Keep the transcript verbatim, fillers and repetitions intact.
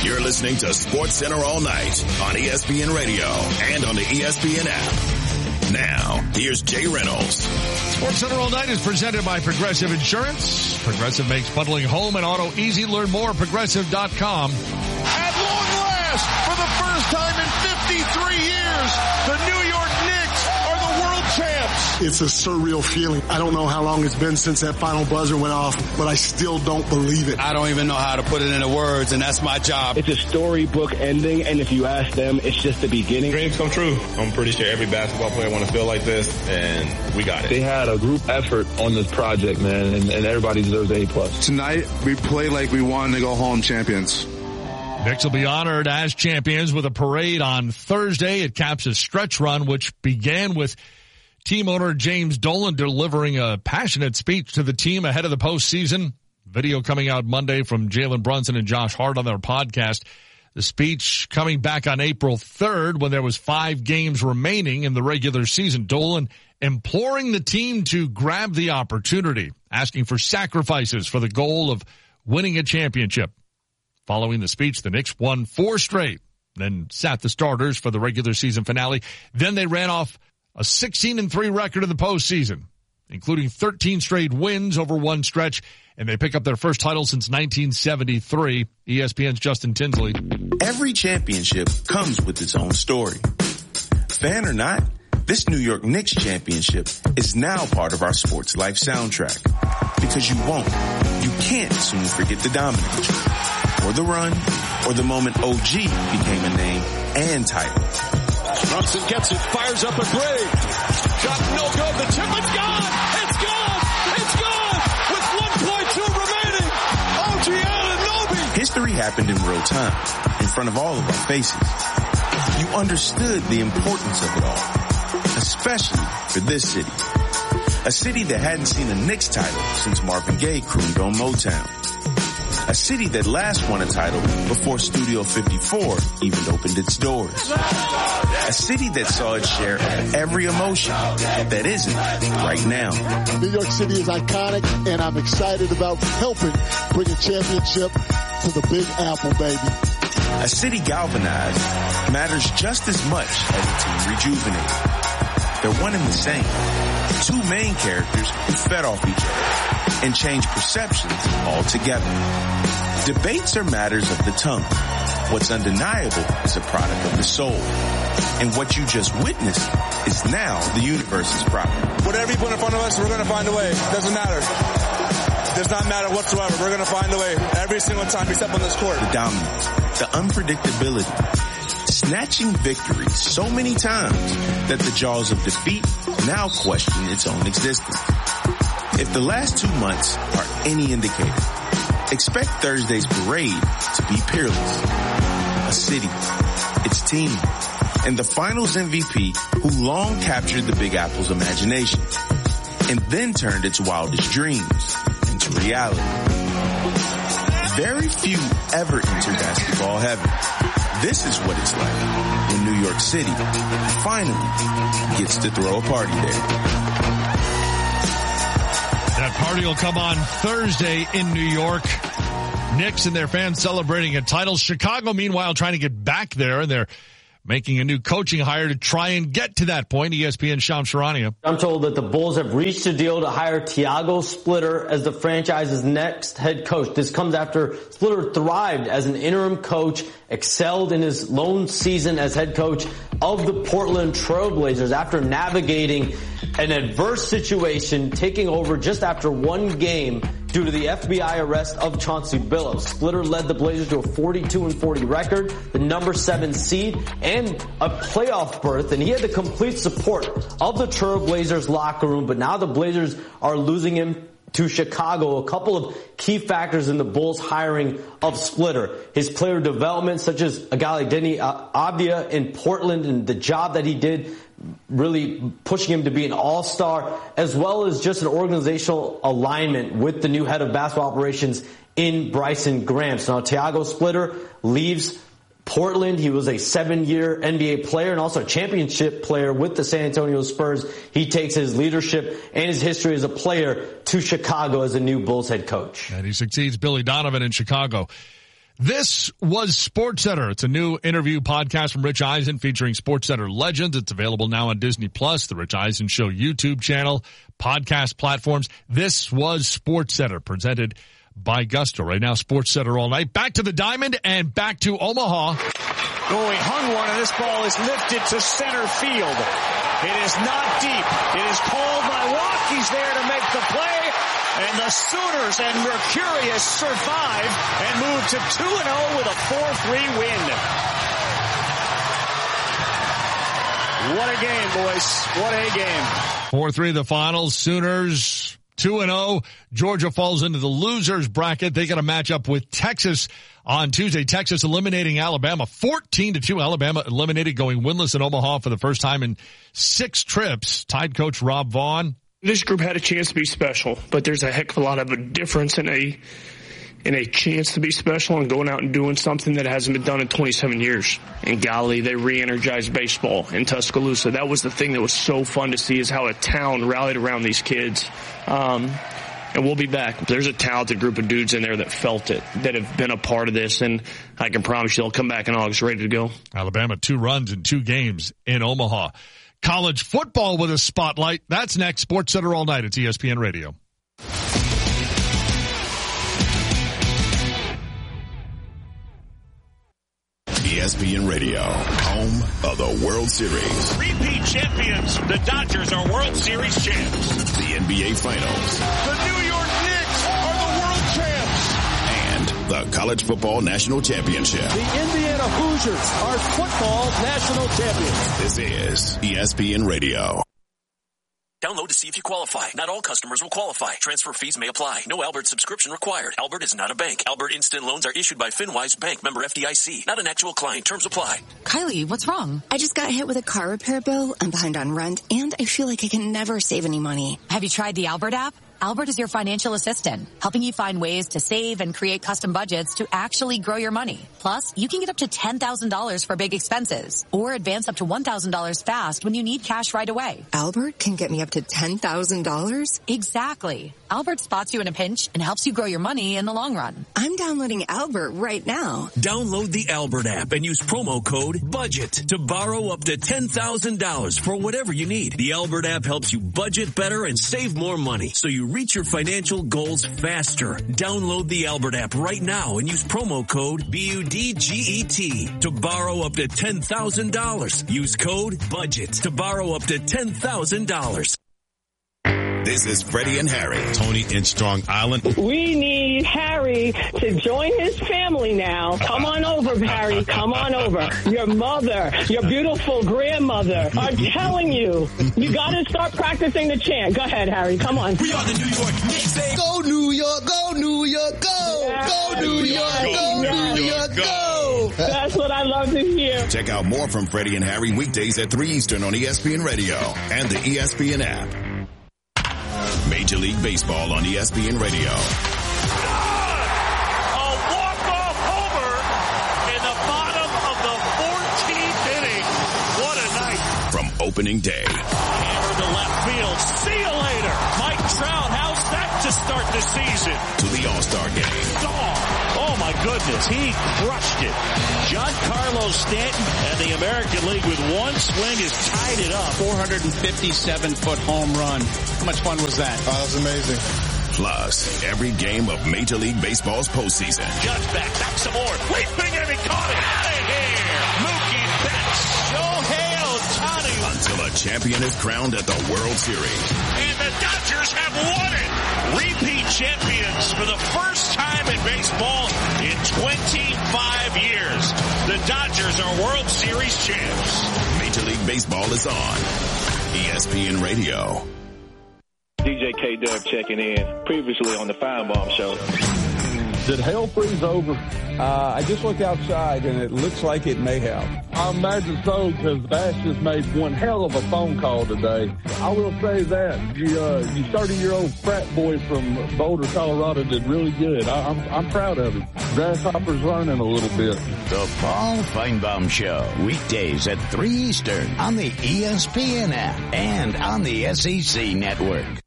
You're listening to Sports Center all night on E S P N Radio and on the E S P N app. Now, here's Jay Reynolds. Sports Center all night is presented by Progressive Insurance. Progressive makes bundling home and auto easy. Learn more at progressive dot com. At long last, for the first time in fifty-three years, the New York Knicks are the world champs. It's a surreal feeling. I don't know how long it's been since that final buzzer went off, but I still don't believe it. I don't even know how to put it into words, and that's my job. It's a storybook ending, and if you ask them, it's just the beginning. Dreams come true. I'm pretty sure every basketball player want to feel like this, and we got it. They had a group effort on this project, man, and, and everybody deserves A plus. Tonight, we play like we wanted to go home champions. Knicks will be honored as champions with a parade on Thursday. It caps a stretch run, which began with team owner James Dolan delivering a passionate speech to the team ahead of the postseason. Video coming out Monday from Jalen Brunson and Josh Hart on their podcast. The speech coming back on April third when there was five games remaining in the regular season. Dolan imploring the team to grab the opportunity, asking for sacrifices for the goal of winning a championship. Following the speech, the Knicks won four straight, then sat the starters for the regular season finale. Then they ran off a sixteen and three record in the postseason, including thirteen straight wins over one stretch, and they pick up their first title since nineteen seventy-three. E S P N's Justin Tinsley. Every championship comes with its own story. Fan or not, this New York Knicks championship is now part of our sports life soundtrack. Because you won't, you can't soon forget the dominance, or the run, or the moment O G became a name and title. Brunson gets it, fires up a three. Shot no good, the tip is gone! It's gone! It's gone! With one point two remaining! O G Anunoby! History happened in real time, in front of all of our faces. You understood the importance of it all, especially for this city. A city that hadn't seen a Knicks title since Marvin Gaye crooned on Motown. A city that last won a title before Studio fifty-four even opened its doors. A city that saw its share of every emotion that isn't right now. New York City is iconic, and I'm excited about helping bring a championship to the Big Apple, baby. A city galvanized matters just as much as a team rejuvenated. They're one and the same. Two main characters who fed off each other and changed perceptions altogether. Debates are matters of the tongue. What's undeniable is a product of the soul. And what you just witnessed is now the universe's property. Whatever you put in front of us, we're going to find a way. It doesn't matter. It does not matter whatsoever. We're going to find a way every single time we step on this court. The dominance, the unpredictability, snatching victories so many times that the jaws of defeat now question its own existence. If the last two months are any indicator, expect Thursday's parade to be peerless. A city, its team, and the finals M V P who long captured the Big Apple's imagination and then turned its wildest dreams into reality. Very few ever enter basketball heaven. This is what it's like when New York City finally gets to throw a party there. That party will come on Thursday in New York. Knicks and their fans celebrating a title. Chicago, meanwhile, trying to get back there, and they're making a new coaching hire to try and get to that point. E S P N's Shams Charania. I'm told that the Bulls have reached a deal to hire Thiago Splitter as the franchise's next head coach. This comes after Splitter thrived as an interim coach, excelled in his lone season as head coach of the Portland Trail Blazers after navigating an adverse situation, taking over just after one game due to the F B I arrest of Chauncey Billups. Splitter led the Blazers to a forty-two and forty record, the number seven seed, and a playoff berth, and he had the complete support of the Trail Blazers locker room, but now the Blazers are losing him to Chicago. A couple of key factors in the Bulls' hiring of Splitter. His player development, such as a guy like Denny Avdia in Portland and the job that he did, really pushing him to be an all-star, as well as just an organizational alignment with the new head of basketball operations in Bryson Graham. So now Thiago Splitter leaves Portland. He was a seven-year N B A player and also a championship player with the San Antonio Spurs. He takes his leadership and his history as a player to Chicago as a new Bulls head coach. And he succeeds Billy Donovan in Chicago. This was SportsCenter. It's a new interview podcast from Rich Eisen featuring SportsCenter legends. It's available now on Disney Plus, the Rich Eisen Show YouTube channel, podcast platforms. This was SportsCenter, presented by Gusto. Right now, SportsCenter all night. Back to the diamond and back to Omaha. Oh, he hung one, and this ball is lifted to center field. It is not deep. It is called by Rockies there to make the play. And the Sooners and Mercurius survive and move to two and oh with a four three win. What a game, boys. What a game. four three the finals. Sooners two and oh. Georgia falls into the losers bracket. They got a matchup with Texas on Tuesday. Texas eliminating Alabama fourteen to two. Alabama eliminated, going winless in Omaha for the first time in six trips. Tide coach Rob Vaughn. This group had a chance to be special, but there's a heck of a lot of a difference in a in a chance to be special and going out and doing something that hasn't been done in twenty-seven years. In Galilee, they re-energized baseball in Tuscaloosa. That was the thing that was so fun to see, is how a town rallied around these kids. Um, and we'll be back. There's a talented group of dudes in there that felt it, that have been a part of this, and I can promise you they'll come back in August ready to go. Alabama, two runs in two games in Omaha. College football with a spotlight. That's next. SportsCenter all night. It's E S P N Radio. E S P N Radio, home of the World Series. Repeat champions. The Dodgers are World Series champs. The N B A Finals. The New York Knicks are the world champs. And the College Football National Championship. The Indiana Hoosiers are football national champions. This is E S P N Radio. Download to see if you qualify. Not all customers will qualify. Transfer fees may apply. No Albert subscription required. Albert is not a bank. Albert Instant Loans are issued by FinWise Bank, member F D I C. Not an actual client. Terms apply. Kylie, what's wrong? I just got hit with a car repair bill. I'm behind on rent, and I feel like I can never save any money. Have you tried the Albert app? Albert is your financial assistant, helping you find ways to save and create custom budgets to actually grow your money. Plus, you can get up to ten thousand dollars for big expenses, or advance up to one thousand dollars fast when you need cash right away. Albert can get me up to ten thousand dollars? Exactly. Albert spots you in a pinch and helps you grow your money in the long run. I'm downloading Albert right now. Download the Albert app and use promo code BUDGET to borrow up to ten thousand dollars for whatever you need. The Albert app helps you budget better and save more money, so you reach your financial goals faster. Download the Albert app right now and use promo code B U D G E T to borrow up to ten thousand dollars. Use code BUDGET to borrow up to ten thousand dollars. This is Freddie and Harry. Tony in Strong Island. We need Harry to join his family now. Come on over, Harry. Come on over. Your mother, your beautiful grandmother are telling you, you got to start practicing the chant. Go ahead, Harry. Come on. We are the New York Knicks. Go New York, go New York, go. Yes, go New York, yes, go yes. New York, go. That's what I love to hear. Check out more from Freddie and Harry weekdays at three Eastern on E S P N Radio and the E S P N app. Major League Baseball on E S P N Radio. A walk-off homer in the bottom of the fourteenth inning. What a night. From opening day. Hammer to left field. See you later. Mike Trout, how's that to start the season? To the All-Star game. Dog. Oh my goodness, he crushed it. Giancarlo Stanton and the American League with one swing has tied it up. four hundred fifty-seven foot home run. How much fun was that? Oh, that was amazing. Plus, every game of Major League Baseball's postseason. Judge back, back some more. Leaping and he caught it. Out of here. Mookie Betts. Shohei Ohtani. Until a champion is crowned at the World Series. And the Dodgers have won it. Repeat champions for the first time in baseball in twenty-five years. The Dodgers are World Series champs. Major League Baseball is on E S P N Radio. D J K-Dub checking in, previously on the Feinbaum Show. Did hell freeze over? Uh, I just looked outside, and it looks like it may have. I imagine so, because Bass just made one hell of a phone call today. I will say that. You, uh, you thirty-year-old frat boy from Boulder, Colorado did really good. I, I'm, I'm proud of him. Grasshopper's learning a little bit. The Paul Feinbaum Show, weekdays at three Eastern on the E S P N app and on the S E C network.